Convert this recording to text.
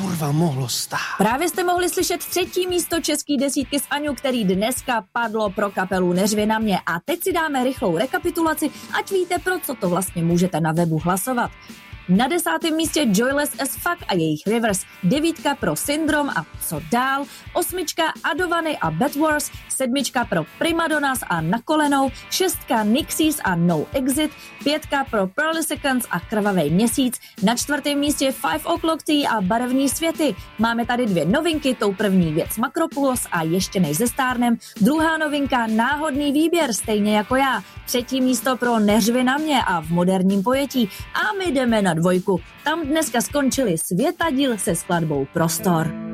kurva mohlo stát? Právě jste mohli slyšet 3. místo český desítky s Aňu, který dneska padlo pro kapelu Neřvi na mě. A teď si dáme rychlou rekapitulaci, ať víte, pro co to vlastně můžete na webu hlasovat. Na 10. místě Joyless as Fuck a jejich Rivers, 9 pro Syndrom a Co dál, 8 Adovany a Bad Wars, 7 pro Primadonnas a Na kolenou, 6 Nixies a No Exit, 5 pro Pearly Seconds a Krvavej měsíc, na 4. místě 5 O'Clock Tea a Barevní světy. Máme tady 2 novinky, tou první Věc Makropulos a Ještě než zestárnem, druhá novinka Náhodný výběr, stejně jako já, 3. místo pro Neřvi na mě a v moderním pojetí a my jdeme na 2. Tam dneska skončili Světadíl se skladbou Prostor.